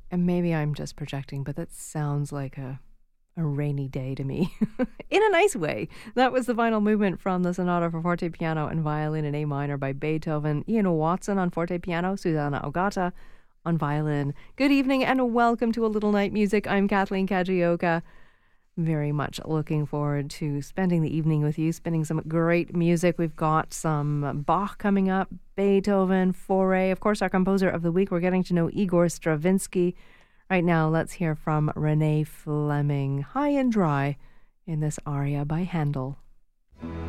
And maybe I'm just projecting, but that sounds like a rainy day to me in a nice way. That was the final movement from the Sonata for Forte, Piano, and Violin in A minor by Beethoven. Ian Watson on forte piano, Susanna Ogata on violin. Good evening and welcome to A Little Night Music. I'm Kathleen Kajioka. Very much looking forward to spending the evening with you, spending some great music. We've got some Bach coming up, Beethoven, Fauré. Of course, our composer of the week, we're getting to know Igor Stravinsky. Right now, let's hear from Renee Fleming, High and Dry, in this aria by Handel.